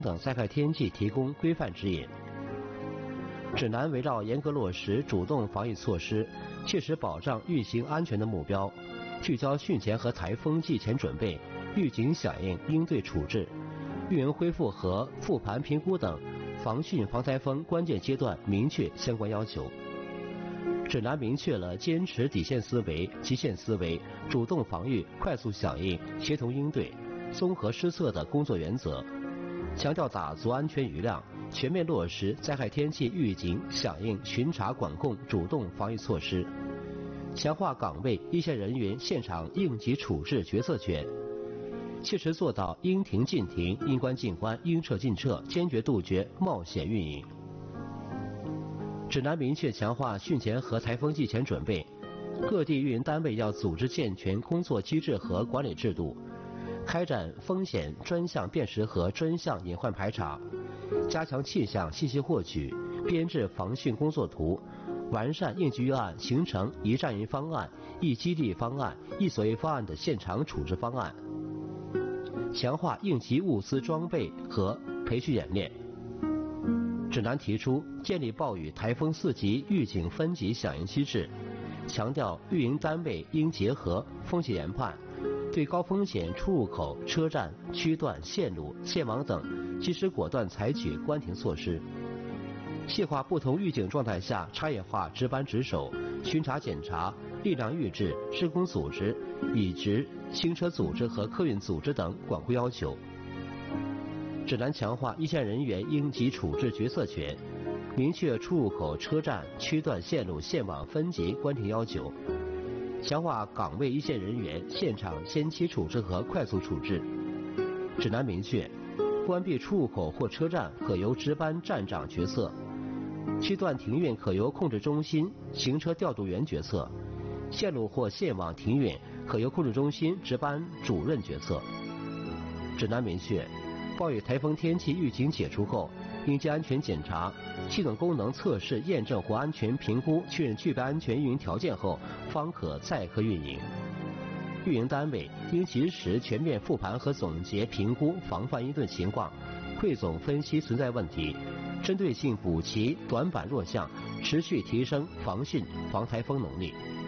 等灾害天气提供规范指引。指南围绕严格落实主动防御措施，切实保障运行安全的目标，聚焦汛前和台风季前准备、预警响应、应对处置、运营恢复和复盘评估等防汛防台风关键阶段明确相关要求。指南明确了坚持底线思维、极限思维、主动防御、快速响应、协同应对、综合施策的工作原则，强调打足安全余量，全面落实灾害天气预警、响应、巡查管控主动防御措施，强化岗位一线人员现场应急处置决策权，切实做到应停尽停、应关尽关、应撤尽撤，坚决杜绝冒险运营。指南明确强化汛前和台风季前准备，各地运营单位要组织健全工作机制和管理制度，开展风险专项辨识和专项隐患排查，加强气象信息获取，编制防汛工作图，完善应急预案，形成一站一方案、一基地方案、一所谓方案的现场处置方案，强化应急物资装备和培训演练。指南提出建立暴雨台风4级预警分级响应机制，强调运营单位应结合风险研判，对高风险出入口、车站、区段、线路、线网等及时果断采取关停措施，细化不同预警状态下差异化值班值守、巡查检查、力量预置、施工组织、乙值行车组织和客运组织等管控要求。指南强化一线人员应急处置决策权，明确出入口、车站、区段、线路、线网分级关停要求，强化岗位一线人员现场先期处置和快速处置。指南明确，关闭出入口或车站可由值班站长决策，区段停运可由控制中心行车调度员决策，线路或线网停运可由控制中心值班主任决策。指南明确，暴雨台风天气预警解除后，应经安全检查、系统功能测试验证或安全评估确认具备安全运营条件后，方可载客运营。运营单位应及时全面复盘和总结评估防范应对情况，汇总分析存在问题，针对性补齐短板弱项，持续提升防汛防台风能力。